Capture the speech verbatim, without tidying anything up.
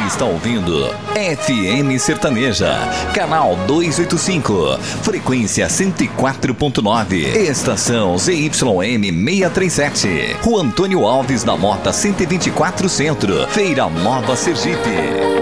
está ouvindo F M Sertaneja, canal duzentos e oitenta e cinco, frequência cento e quatro ponto nove, estação Z Y M seiscentos e trinta e sete, Rua Antônio Alves da Mota cento e vinte e quatro Centro, Feira Nova, Sergipe.